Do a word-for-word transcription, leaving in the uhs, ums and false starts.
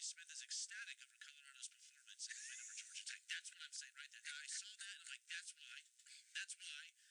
Smith is ecstatic over Colorado's performance and win over Georgia Tech. That's what I'm saying right there. And I saw that, and I'm like, that's why. That's why